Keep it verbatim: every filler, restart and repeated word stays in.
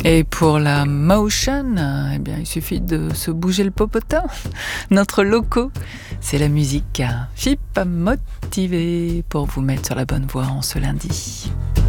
Et pour la motion, euh, eh bien, il suffit de se bouger le popotin. Notre loco, c'est la musique F I P motivée pour vous mettre sur la bonne voie en ce lundi.